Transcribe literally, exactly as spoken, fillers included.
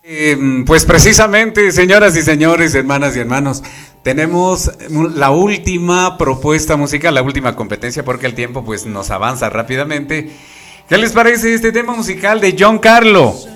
Eh, pues precisamente, señoras y señores, hermanas y hermanos, tenemos la última propuesta musical, la última competencia, porque el tiempo pues nos avanza rápidamente. ¿Qué les parece este tema musical de John Carlo?